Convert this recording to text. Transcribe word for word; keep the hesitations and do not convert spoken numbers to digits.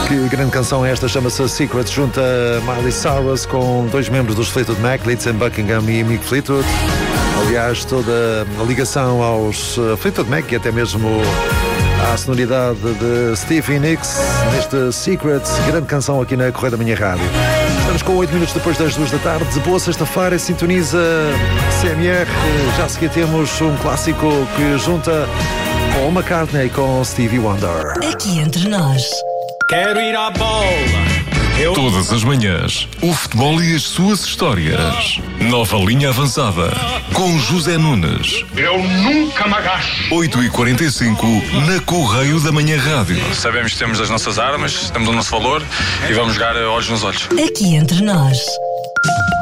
Que grande canção é esta, chama-se Secrets, junta Miley Cyrus com dois membros dos Fleetwood Mac, Lindsey Buckingham e Mick Fleetwood. Aliás, toda a ligação aos Fleetwood Mac e até mesmo à sonoridade de Stevie Nicks neste Secrets, grande canção aqui na Correio da Minha Rádio. Estamos com oito minutos depois das duas da tarde, de boa sexta-feira, sintoniza C M R. Já a seguir temos um clássico que junta Paul McCartney com Stevie Wonder. Aqui entre nós. Quero ir à bola. Eu... Todas as manhãs, o futebol e as suas histórias. Nova linha avançada, com José Nunes. Eu nunca me agacho. oito e quarenta e cinco, na Correio da Manhã Rádio. Sabemos que temos as nossas armas, temos o nosso valor e vamos jogar olhos nos olhos. Aqui entre nós.